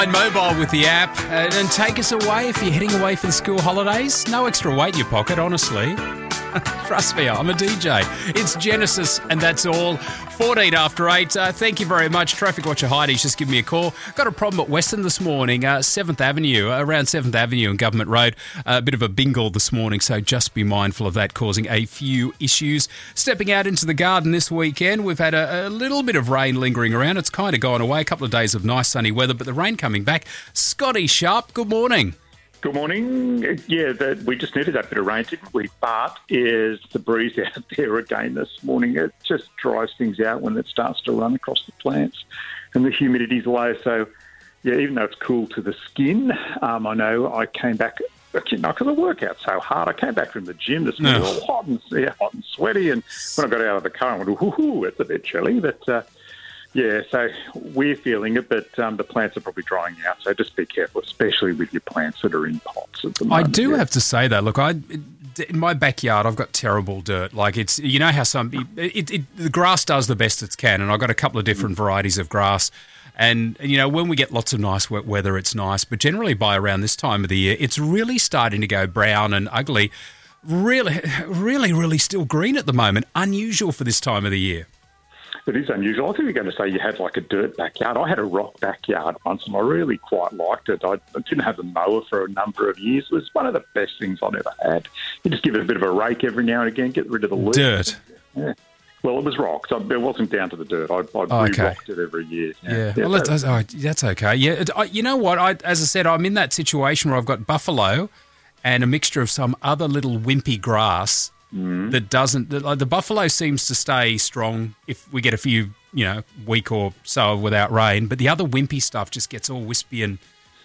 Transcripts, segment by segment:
Mobile with the app and take us away if you're heading away for the school holidays. No extra weight in your pocket, honestly. Trust me, I'm a DJ. It's Genesis, and that's all. 14 after 8. Thank you very much. Traffic Watcher Heidi's just given me a call. Got a problem at Western this morning, 7th Avenue, around 7th Avenue and Government Road. A bit of a bingle this morning, so just be mindful of that, causing a few issues. Stepping out into the garden this weekend, we've had a little bit of rain lingering around. It's kind of gone away. A couple of days of nice sunny weather, but the rain coming back. Scotty Sharp, good morning. Good morning. Yeah, we just needed that bit of rain, didn't we? But is the breeze out there again this morning? It just dries things out when it starts to run across the plants and the humidity's low. So, yeah, even though it's cool to the skin, I know I came back, because I work out so hard. I came back from the gym this morning all hot and sweaty. And when I got out of the car, I went, ooh, it's a bit chilly. But, yeah, so we're feeling it, but the plants are probably drying out, so just be careful, especially with your plants that are in pots at the moment. I do have to say that. Look, in my backyard, I've got terrible dirt. Like, it's, you know how the grass does the best it can, and I've got a couple of different varieties of grass. And, you know, when we get lots of nice wet weather, it's nice, but generally by around this time of the year, it's really starting to go brown and ugly. Really still green at the moment. Unusual for this time of the year. It is unusual. I think you're going to say you had like a dirt backyard. I had a rock backyard once, and I really quite liked it. I didn't have a mower for a number of years. It was one of the best things I've ever had. You just give it a bit of a rake every now and again, get rid of the leaves. Dirt. Yeah. Well, it was rocks. It wasn't down to the dirt. I re-rocked it every year. Yeah. Well, that's okay. Yeah. You know what? As I said, I'm in that situation where I've got buffalo and a mixture of some other little wimpy grass. That doesn't, the buffalo seems to stay strong if we get a few, week or so without rain, but the other wimpy stuff just gets all wispy and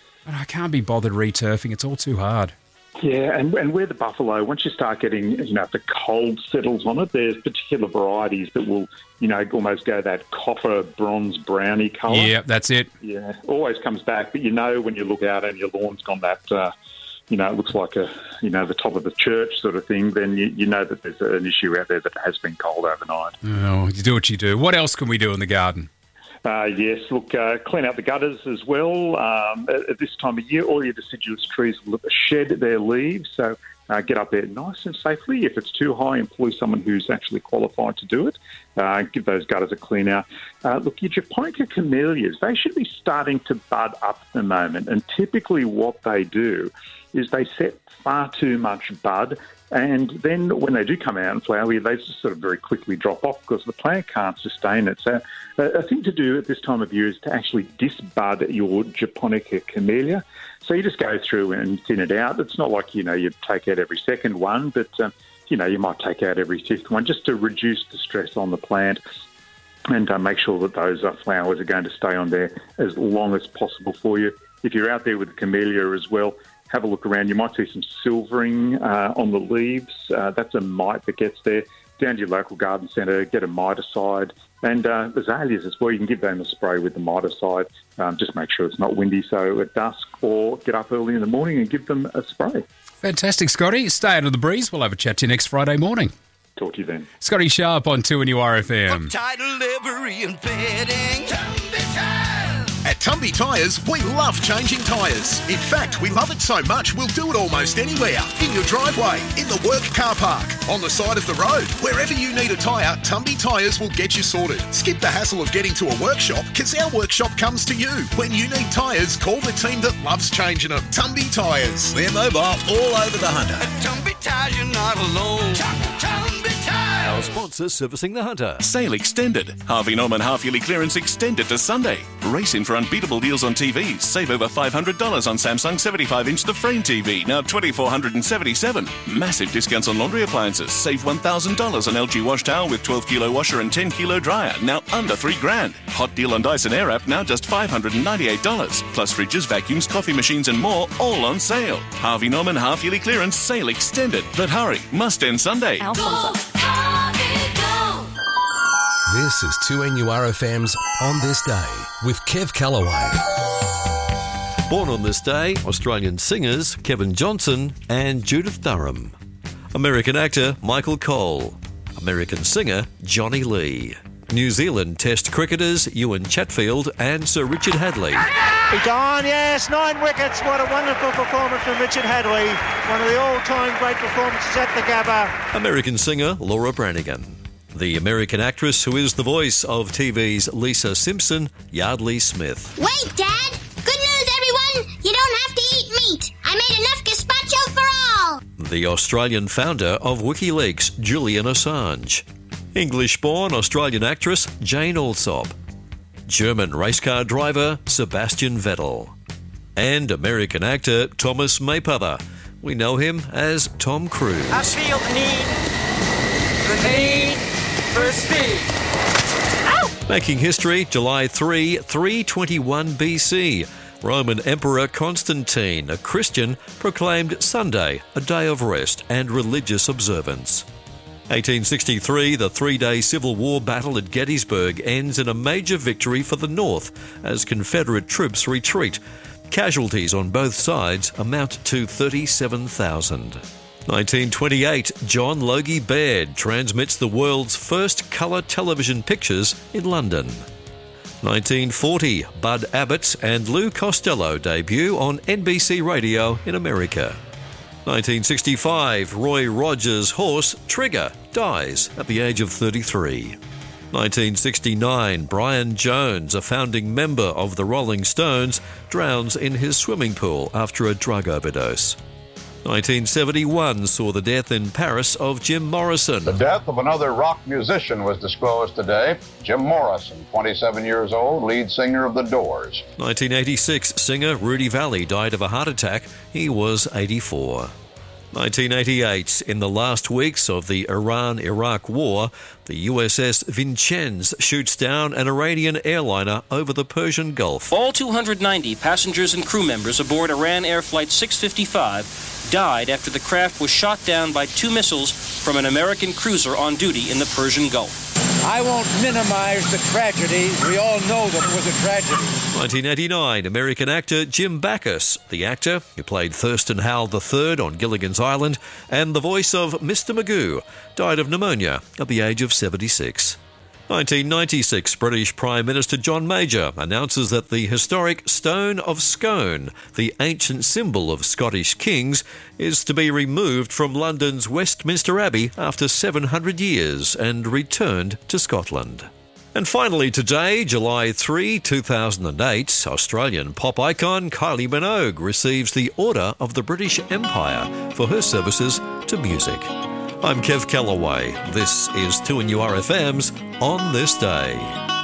I can't be bothered re-turfing. It's all too hard. Yeah, and where the buffalo, once you start getting, the cold settles on it, there's particular varieties that will, almost go that copper, bronze, browny colour. Yeah, that's it. Yeah, always comes back, but when you look out and your lawn's gone that... it looks like the top of the church sort of thing, then you know that there's an issue out there that has been cold overnight. Oh, you do what you do. What else can we do in the garden? Yes, look, clean out the gutters as well. At this time of year, all your deciduous trees will shed their leaves, so get up there nice and safely. If it's too high, employ someone who's actually qualified to do it. Give those gutters a clean out. Look, your Japonica camellias, they should be starting to bud up at the moment, and typically what they do is they set far too much bud, and then when they do come out and flower, they just sort of very quickly drop off because the plant can't sustain it. So a thing to do at this time of year is to actually disbud your Japonica camellia. So you just go through and thin it out. It's not like, you take out every second one, but, you might take out every fifth one just to reduce the stress on the plant and make sure that those flowers are going to stay on there as long as possible for you. If you're out there with the camellia as well, have a look around. You might see some silvering on the leaves. That's a mite that gets there. Down to your local garden centre, get a miticide. And azaleas as well, you can give them a spray with the miticide. Just make sure it's not windy, so at dusk, or get up early in the morning and give them a spray. Fantastic, Scotty. Stay out of the breeze. We'll have a chat to you next Friday morning. Talk to you then. Scotty Sharp on 2NURFM. For title, livery and bedding. At Tumby Tyres, we love changing tyres. In fact, we love it so much we'll do it almost anywhere. In your driveway, in the work car park, on the side of the road. Wherever you need a tyre, Tumby Tyres will get you sorted. Skip the hassle of getting to a workshop because our workshop comes to you. When you need tyres, call the team that loves changing them. Tumby Tyres. We're mobile all over the Hunter. At Tumby Tyres, you're not alone. Tumby Tyres. Our sponsor servicing the Hunter. Sale extended. Harvey Norman half-yearly clearance extended to Sunday. Race in for unbeatable deals on TVs. Save over $500 on Samsung 75-inch The Frame TV, now $2,477. Massive discounts on laundry appliances. Save $1,000 on LG wash towel with 12-kilo washer and 10-kilo dryer, now under $3,000. Hot deal on Dyson Airwrap, now just $598. Plus fridges, vacuums, coffee machines and more, all on sale. Harvey Norman half-yearly clearance sale extended. But hurry, must end Sunday. This is 2NURFM's On This Day with Kev Callaway. Born on this day, Australian singers Kevin Johnson and Judith Durham. American actor Michael Cole. American singer Johnny Lee. New Zealand Test cricketers Ewan Chatfield and Sir Richard Hadley. He gone, yes, 9 wickets. What a wonderful performance from Richard Hadley. One of the all-time great performances at the Gabba. American singer Laura Branigan. The American actress who is the voice of TV's Lisa Simpson, Yardley Smith. Wait, Dad! Good news, everyone! You don't have to eat meat. I made enough gazpacho for all. The Australian founder of WikiLeaks, Julian Assange. English-born Australian actress Jane Alsop. German race car driver Sebastian Vettel. And American actor Thomas Maypother. We know him as Tom Cruise. I feel the need for speed. Ow! Making history, July 3, 321 BC. Roman Emperor Constantine, a Christian, proclaimed Sunday a day of rest and religious observance. 1863, the three-day Civil War battle at Gettysburg ends in a major victory for the North as Confederate troops retreat. Casualties on both sides amount to 37,000. 1928, John Logie Baird transmits the world's first colour television pictures in London. 1940, Bud Abbott and Lou Costello debut on NBC Radio in America. 1965, Roy Rogers' horse, Trigger, dies at the age of 33. 1969, Brian Jones, a founding member of the Rolling Stones, drowns in his swimming pool after a drug overdose. 1971 saw the death in Paris of Jim Morrison. The death of another rock musician was disclosed today. Jim Morrison, 27 years old, lead singer of The Doors. 1986, singer Rudy Valley died of a heart attack. He was 84. 1988, in the last weeks of the Iran-Iraq war, the USS Vincennes shoots down an Iranian airliner over the Persian Gulf. All 290 passengers and crew members aboard Iran Air Flight 655 died after the craft was shot down by 2 missiles from an American cruiser on duty in the Persian Gulf. I won't minimize the tragedy. We all know that it was a tragedy. 1989, American actor Jim Backus, the actor who played Thurston Howell III on Gilligan's Island and the voice of Mr. Magoo, died of pneumonia at the age of 76. 1996, British Prime Minister John Major announces that the historic Stone of Scone, the ancient symbol of Scottish kings, is to be removed from London's Westminster Abbey after 700 years and returned to Scotland. And finally today, July 3, 2008, Australian pop icon Kylie Minogue receives the Order of the British Empire for her services to music. I'm Kev Callaway. This is 2NURFM's On This Day.